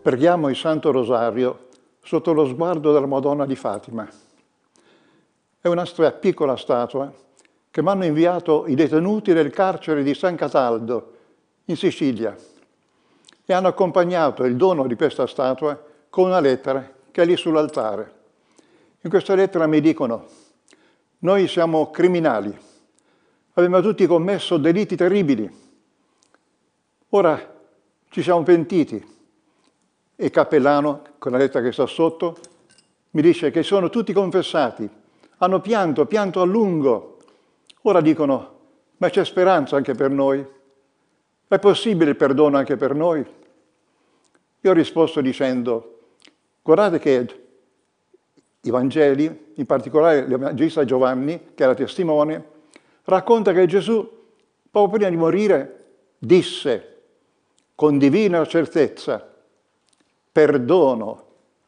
Preghiamo il Santo Rosario sotto lo sguardo della Madonna di Fatima. È una piccola statua che mi hanno inviato i detenuti del carcere di San Cataldo, in Sicilia, e hanno accompagnato il dono di questa statua con una lettera che è lì sull'altare. In questa lettera mi dicono: noi siamo criminali, abbiamo tutti commesso delitti terribili, ora ci siamo pentiti. E il cappellano, con la lettera che sta sotto, mi dice che sono tutti confessati, hanno pianto a lungo. Ora dicono: ma c'è speranza anche per noi? È possibile il perdono anche per noi? Io ho risposto dicendo: guardate che i Vangeli, in particolare l'Evangelista Giovanni, che era testimone, racconta che Gesù, poco prima di morire, disse con divina certezza: perdono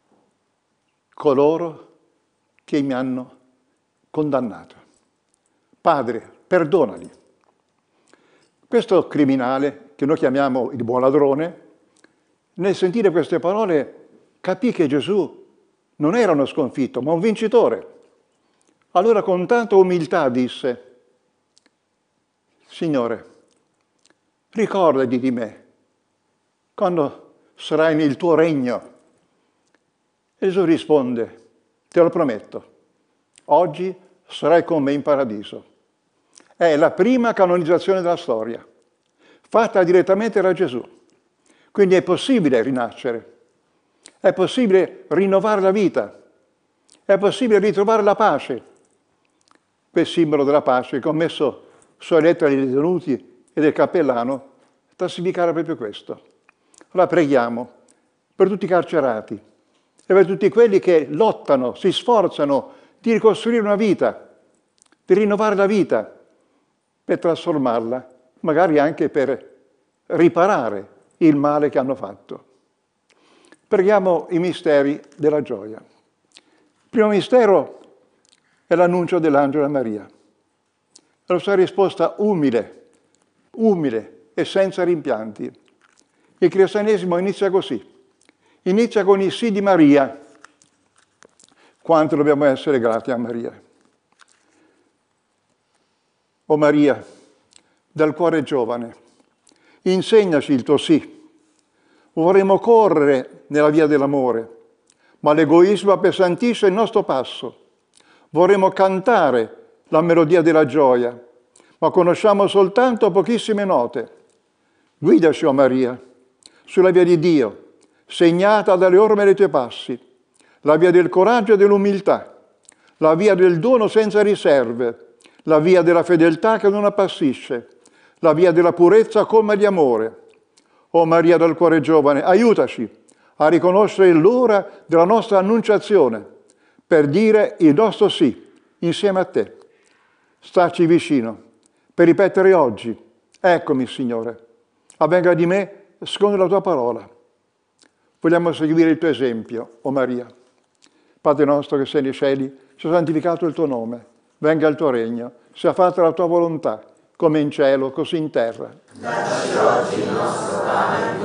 coloro che mi hanno condannato. Padre, perdonali. Questo criminale, che noi chiamiamo il buon ladrone, nel sentire queste parole capì che Gesù non era uno sconfitto, ma un vincitore. Allora con tanta umiltà disse: Signore, ricordati di me quando sarai nel tuo regno. E Gesù risponde: te lo prometto, oggi sarai con me in paradiso. È la prima canonizzazione della storia, fatta direttamente da Gesù. Quindi è possibile rinascere, è possibile rinnovare la vita, è possibile ritrovare la pace. Quel simbolo della pace che ho messo sulla lettera dei detenuti e del cappellano sta a significare proprio questo. Allora preghiamo per tutti i carcerati e per tutti quelli che lottano, si sforzano di ricostruire una vita, di rinnovare la vita, per trasformarla, magari anche per riparare il male che hanno fatto. Preghiamo i misteri della gioia. Il primo mistero è l'annuncio dell'angelo a Maria. La sua risposta umile e senza rimpianti. Il cristianesimo inizia così. Inizia con il sì di Maria. Quanto dobbiamo essere grati a Maria. O Maria, dal cuore giovane, insegnaci il tuo sì. Vorremmo correre nella via dell'amore, ma l'egoismo appesantisce il nostro passo. Vorremmo cantare la melodia della gioia, ma conosciamo soltanto pochissime note. Guidaci, o Maria, sulla via di Dio, segnata dalle orme dei tuoi passi, la via del coraggio e dell'umiltà, la via del dono senza riserve, la via della fedeltà che non appassisce, la via della purezza colma di amore. O Maria dal cuore giovane, aiutaci a riconoscere l'ora della nostra annunciazione, per dire il nostro sì insieme a te. Staci vicino, per ripetere oggi: eccomi, Signore, avvenga di me secondo la tua parola. Vogliamo seguire il tuo esempio, o Maria. Padre nostro che sei nei cieli, sia santificato il tuo nome, venga il tuo regno, sia fatta la tua volontà, come in cielo, così in terra. Dacci oggi il nostro pane